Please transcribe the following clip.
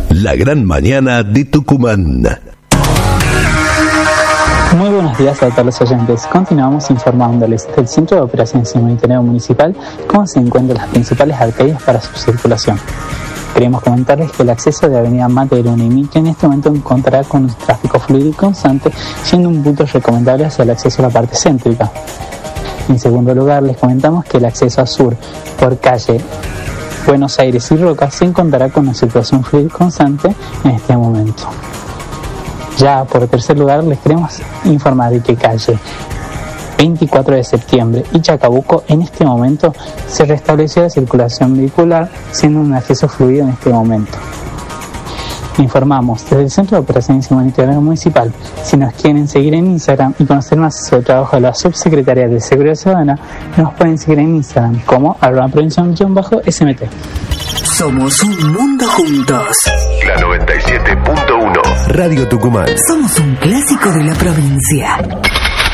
La gran mañana de Tucumán. Muy buenos días a todos los oyentes. Continuamos informándoles del Centro de Operaciones y Monitoreo Municipal cómo se encuentran las principales arterias para su circulación. Queremos comentarles que el acceso de Avenida Materuna y Mitre en este momento encontrará con un tráfico fluido y constante, siendo un punto recomendable hacia el acceso a la parte céntrica. En segundo lugar, les comentamos que el acceso a sur por calle Buenos Aires y Roca se encontrará con una circulación fluida y constante en este momento. Ya por tercer lugar, les queremos informar de que calle 24 de septiembre y Chacabuco en este momento se restableció la circulación vehicular, siendo un acceso fluido en este momento. Informamos desde el Centro de Operaciones y Monitoreo Municipal. Si nos quieren seguir en Instagram y conocer más sobre el trabajo de la Subsecretaría de Seguridad Ciudadana, nos pueden seguir en Instagram como @prevención_SMT. Somos un mundo juntos. La 97.1 Radio Tucumán. Somos un clásico de la provincia.